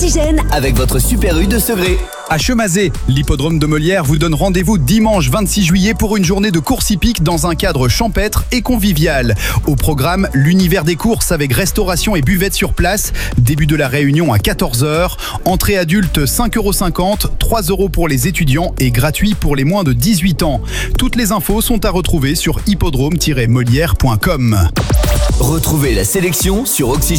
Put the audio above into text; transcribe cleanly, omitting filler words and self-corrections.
Oxygène avec votre Super U de Segré. À Chemazé, l'hippodrome de Molière vous donne rendez-vous dimanche 26 juillet pour une journée de course hippique dans un cadre champêtre et convivial. Au programme, l'univers des courses avec restauration et buvette sur place. Début de la réunion à 14h. Entrée adulte 5,50 €, 3 € pour les étudiants et gratuit pour les moins de 18 ans. Toutes les infos sont à retrouver sur hippodrome-molière.com. Retrouvez la sélection sur Oxygène.